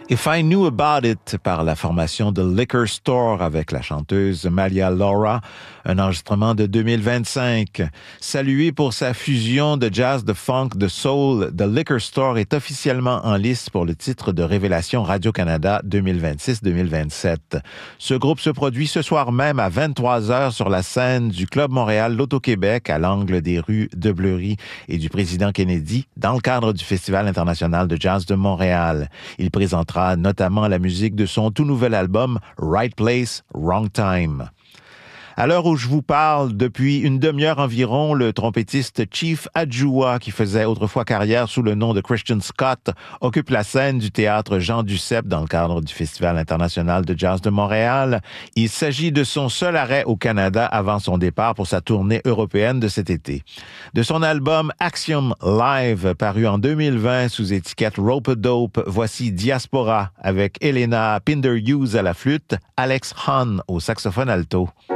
If I Knew About It par la formation The Liquor Store avec la chanteuse Malia Laura, un enregistrement de 2025. Salué pour sa fusion de jazz, de funk, de soul, The Liquor Store est officiellement en liste pour le titre de Révélation Radio-Canada 2026-2027. Ce groupe se produit ce soir même à 23h sur la scène du Club Montréal L'Auto-Québec à l'angle des rues de Bleury et du Président Kennedy dans le cadre du Festival international de jazz de Montréal. Il présentera notamment la musique de son tout nouvel album Right Place, Wrong Time. À l'heure où je vous parle, depuis une demi-heure environ, le trompettiste Chief Adjoua, qui faisait autrefois carrière sous le nom de Christian Scott, occupe la scène du théâtre Jean Duceppe dans le cadre du Festival international de jazz de Montréal. Il s'agit de son seul arrêt au Canada avant son départ pour sa tournée européenne de cet été. De son album Axiom Live, paru en 2020 sous étiquette Rope-A-Dope, voici Diaspora avec Elena Pinder-Hughes à la flûte, Alex Hahn au saxophone alto.